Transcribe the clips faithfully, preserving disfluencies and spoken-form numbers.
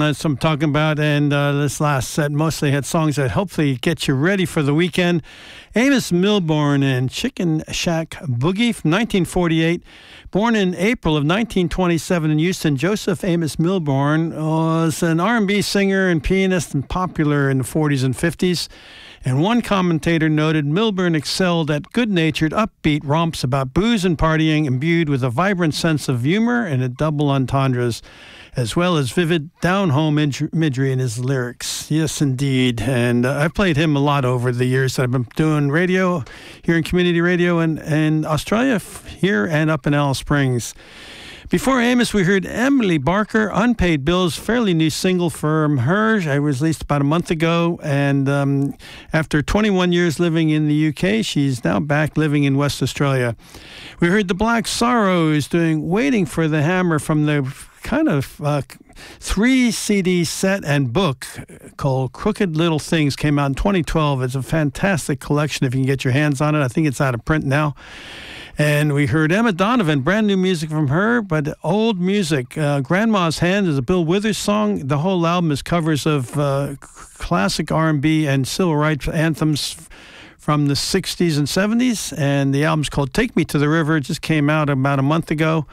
that's what I'm talking about. And uh, this last set mostly had songs that hopefully get you ready for the weekend. Amos Milburn and Chicken Shack Boogie from nineteen forty-eight. Born in April of nineteen twenty-seven in Houston, Joseph Amos Milburn was an R and B singer and pianist and popular in the forties and fifties. And one commentator noted Milburn excelled at good-natured, upbeat romps about booze and partying, imbued with a vibrant sense of humor and a double entendres, as well as vivid down-home imagery in his lyrics. Yes, indeed. And uh, I've played him a lot over the years that I've been doing radio here in community radio in, in Australia, here and up in Alice Springs. Before Amos, we heard Emily Barker, Unpaid Bills, fairly new single from her. I was released about a month ago, and um, after twenty-one years living in the U K, she's now back living in West Australia. We heard the Black Sorrows doing Waiting for the Hammer from the kind of uh, three C D set and book called Crooked Little Things, came out in twenty twelve. It's a fantastic collection if you can get your hands on it. I think it's out of print now. And we heard Emma Donovan, brand new music from her, but old music. Uh, Grandma's Hand is a Bill Withers song. The whole album is covers of uh, classic R and B and civil rights anthems from the sixties and seventies. And the album's called Take Me to the River. It just came out about a month ago.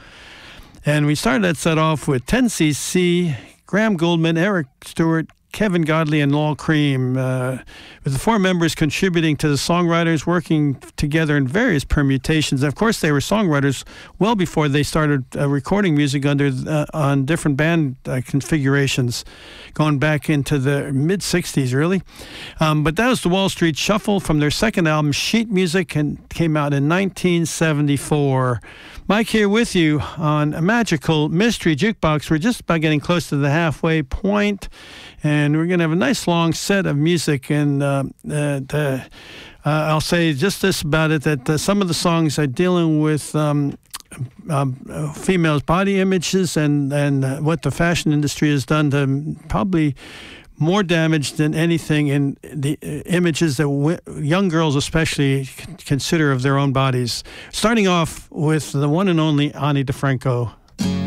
And we started that set off with ten C C, Graham Gouldman, Eric Stewart, Kevin Godley, and Lol Cream, uh, with the four members contributing to the songwriters, working together in various permutations. Of course, they were songwriters well before they started uh, recording music under uh, on different band uh, configurations, going back into the mid-sixties, really. Um, but that was the Wall Street Shuffle from their second album, Sheet Music, and came out in nineteen seventy-four. Mike here with you on a magical mystery jukebox. We're just about getting close to the halfway point, and we're going to have a nice long set of music. And uh, uh, the, uh, I'll say just this about it, that uh, some of the songs are dealing with um, um, uh, females' body images and, and uh, what the fashion industry has done to probably more damage than anything in the images that w- young girls especially consider of their own bodies. Starting off with the one and only Ani DiFranco.